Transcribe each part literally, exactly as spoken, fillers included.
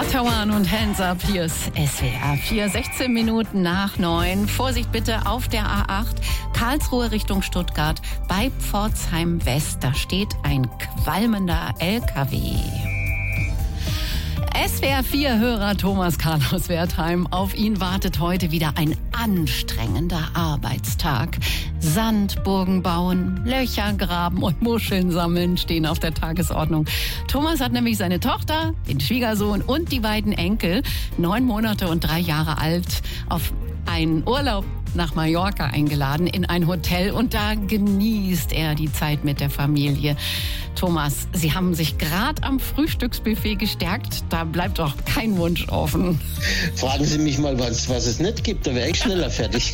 Martha One und Hands Up, hier ist S W R vier, sechzehn Minuten nach neun. Vorsicht bitte auf der A acht, Karlsruhe Richtung Stuttgart, bei Pforzheim West. Da steht ein qualmender L K W. S W R vier Hörer Thomas Karl aus Wertheim. Auf ihn wartet heute wieder ein anstrengender Arbeitstag. Sandburgen bauen, Löcher graben und Muscheln sammeln stehen auf der Tagesordnung. Thomas hat nämlich seine Tochter, den Schwiegersohn und die beiden Enkel, neun Monate und drei Jahre alt, auf einen Urlaub nach Mallorca eingeladen in ein Hotel und da genießt er die Zeit mit der Familie. Thomas, Sie haben sich gerade am Frühstücksbuffet gestärkt. Da bleibt doch kein Wunsch offen. Fragen Sie mich mal, was, was es nicht gibt, da wäre ich schneller fertig.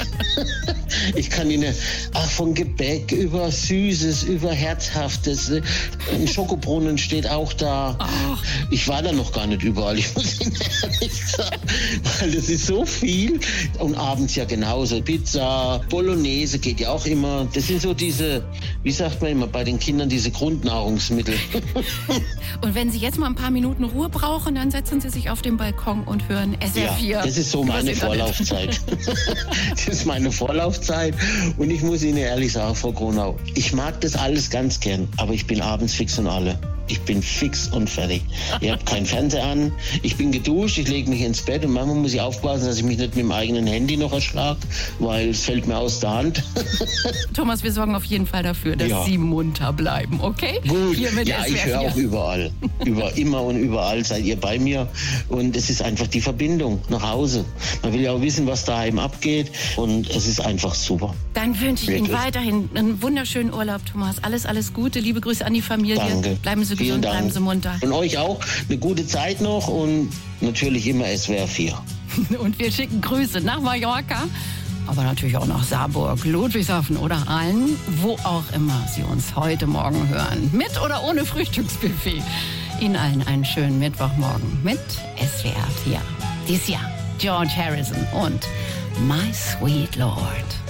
Ich kann Ihnen ach, von Gebäck über Süßes, über Herzhaftes. Ein Schokobrunnen steht auch da. Ach. Ich war da noch gar nicht überall, ich muss Ihnen ehrlich sagen. Weil das ist so viel. Und abends ja genauso. Pizza, Bolognese geht ja auch immer. Das sind so diese, wie sagt man immer bei den Kindern, diese Grundnahrungsmittel. Und wenn Sie jetzt mal ein paar Minuten Ruhe brauchen, dann setzen Sie sich auf den Balkon und hören S W R vier. Ja, das ist so meine Vorlaufzeit. Das ist meine Vorlaufzeit. Und ich muss Ihnen ehrlich sagen, Frau Kronau, ich mag das alles ganz gern, aber ich bin abends fix und alle. Ich bin fix und fertig. Ich habe keinen Fernseher an, ich bin geduscht, ich lege mich ins Bett und manchmal muss ich aufpassen, dass ich mich nicht mit dem eigenen Handy noch erschlage, weil es fällt mir aus der Hand. Thomas, wir sorgen auf jeden Fall dafür, dass ja. Sie munter bleiben, okay? Gut, Hier mit ja, S W R ich höre auch überall. Über immer und überall seid ihr bei mir. Und es ist einfach die Verbindung nach Hause. Man will ja auch wissen, was daheim abgeht. Und es ist einfach super. Dann wünsche ich Wirklich. Ihnen weiterhin einen wunderschönen Urlaub, Thomas. Alles, alles Gute. Liebe Grüße an die Familie. Danke. Bleiben Sie Vielen gesund, Dank. bleiben Sie munter. Und euch auch eine gute Zeit noch und natürlich immer S W R vier. Und wir schicken Grüße nach Mallorca, aber natürlich auch nach Saarburg, Ludwigshafen oder Aalen, wo auch immer Sie uns heute Morgen hören. Mit oder ohne Frühstücksbuffet. Ihnen allen einen schönen Mittwochmorgen mit S W R vier. Dies Jahr George Harrison und My Sweet Lord.